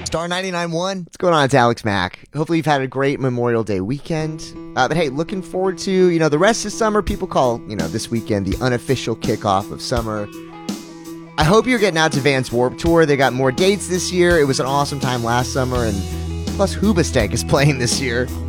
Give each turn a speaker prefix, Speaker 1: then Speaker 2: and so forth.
Speaker 1: Star 99.1.
Speaker 2: What's going on? It's Alex Mack. Hopefully you've had a great Memorial Day weekend. But hey, looking forward to, the rest of summer. People call, this weekend the unofficial kickoff of summer. I hope you're getting out to Vans Warped Tour. They got more dates this year. It was an awesome time last summer, and plus Hoobastank is playing this year.